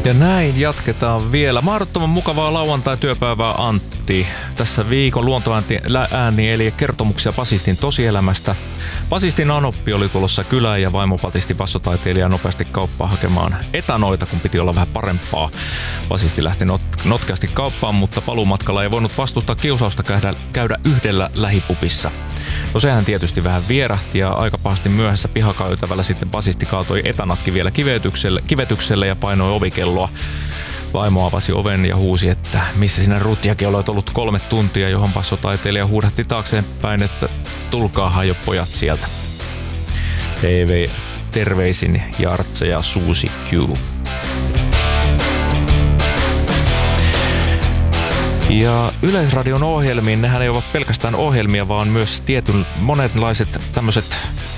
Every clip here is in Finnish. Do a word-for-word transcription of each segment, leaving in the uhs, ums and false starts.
Ja näin jatketaan vielä. Mahdottoman mukavaa lauantai-työpäivää, Antti. Tässä viikon luontoääni eli kertomuksia basistin tosielämästä. Basistin Anoppi oli tulossa kylään ja vaimo patisti bassotaiteilijaa nopeasti kauppaan hakemaan etanoita, kun piti olla vähän parempaa. Basisti lähti not- notkeasti kauppaan, mutta paluumatkalla ei voinut vastustaa kiusausta käydä, käydä yhdellä lähipupissa. No sehän tietysti vähän vierähti ja aika pahasti myöhässä pihakäytävällä sitten basisti kaatoi etanatkin vielä kivetykselle, kivetykselle ja painoi ovikelloa. Vaimo avasi oven ja huusi, että missä sinä rutjakin olet ollut kolme tuntia, johon bassotaiteilija huudahti taakseen päin, että tulkaahan jo pojat sieltä. T V terveisin Jartse ja Suusi Q. Ja Yleisradion ohjelmiin, nehän ei ole pelkästään ohjelmia, vaan myös tietyn monenlaiset tämmöiset,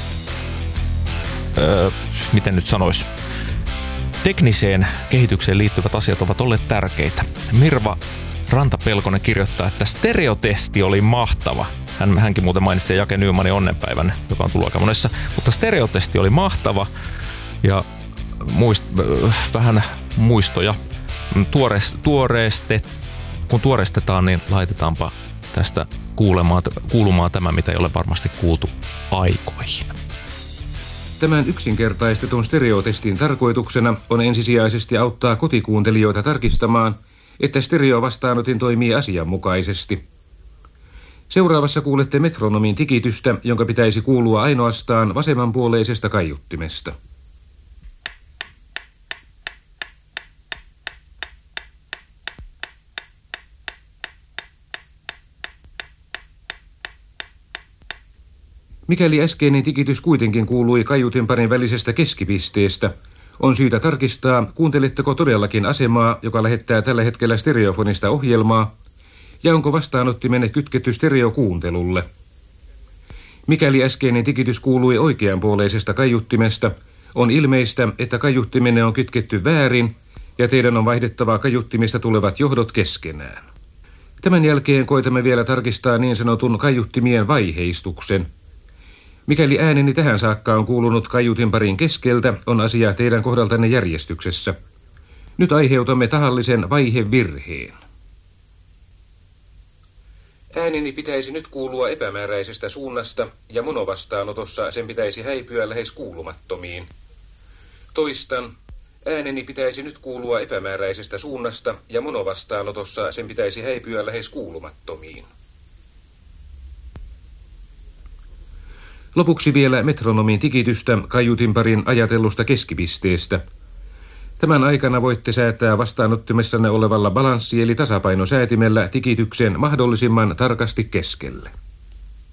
öö, miten nyt sanois, tekniseen kehitykseen liittyvät asiat ovat olleet tärkeitä. Mirva Rantapelkonen kirjoittaa, että stereotesti oli mahtava. Hän, hänkin muuten mainitsi Jake Nymanin onnenpäivän, joka on tullut aika monessa, mutta stereotesti oli mahtava ja muist, vähän muistoja. Tuores, tuoreestet, kun tuorestetaan, niin laitetaanpa tästä kuulemaan, kuulumaan tämä, mitä ei ole varmasti kuultu aikoihin. Tämän yksinkertaistetun stereotestin tarkoituksena on ensisijaisesti auttaa kotikuuntelijoita tarkistamaan, että stereovastaanotin toimii asianmukaisesti. Seuraavassa kuulette metronomin tikitystä, jonka pitäisi kuulua ainoastaan vasemmanpuoleisesta kaiuttimesta. Mikäli äskeinen tikitys kuitenkin kuului kaiutinparin välisestä keskipisteestä, on syytä tarkistaa, kuunteletteko todellakin asemaa, joka lähettää tällä hetkellä stereofonista ohjelmaa, ja onko vastaanottimenne kytketty stereokuuntelulle. Mikäli äskeinen tikitys kuului oikeanpuoleisesta kaiuttimesta, on ilmeistä, että kaiuttimenne on kytketty väärin, ja teidän on vaihdettava kaiuttimista tulevat johdot keskenään. Tämän jälkeen koitamme vielä tarkistaa niin sanotun kaiuttimien vaiheistuksen. Mikäli ääneni tähän saakka on kuulunut kaiutinparin keskeltä, on asia teidän kohdaltanne järjestyksessä. Nyt aiheutamme tahallisen vaihevirheen. Ääneni pitäisi nyt kuulua epämääräisestä suunnasta ja monovastaanotossa sen pitäisi häipyä lähes kuulumattomiin. Toistan, ääneni pitäisi nyt kuulua epämääräisestä suunnasta ja monovastaanotossa sen pitäisi häipyä lähes kuulumattomiin. Lopuksi vielä metronomin tikitystä kaiutinparin ajatellusta keskipisteestä. Tämän aikana voitte säätää vastaanottimessanne olevalla balanssi- eli tasapainosäätimellä tikityksen mahdollisimman tarkasti keskelle.